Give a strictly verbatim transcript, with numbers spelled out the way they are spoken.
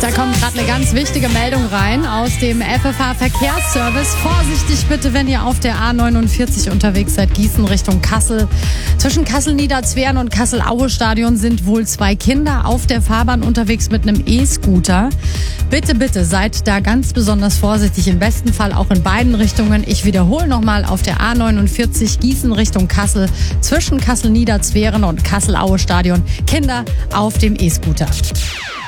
Da kommt gerade eine ganz wichtige Meldung rein aus dem F F H Verkehrsservice. Vorsichtig bitte, wenn ihr auf der A neunundvierzig unterwegs seid, Gießen Richtung Kassel. Zwischen Kassel-Niederzweren und Kassel-Aue-Stadion sind wohl zwei Kinder auf der Fahrbahn unterwegs mit einem E-Scooter. Bitte, bitte seid da ganz besonders vorsichtig, im besten Fall auch in beiden Richtungen. Ich wiederhole nochmal, auf der A neunundvierzig Gießen Richtung Kassel, zwischen Kassel-Niederzweren und Kassel-Aue-Stadion, Kinder auf dem E-Scooter.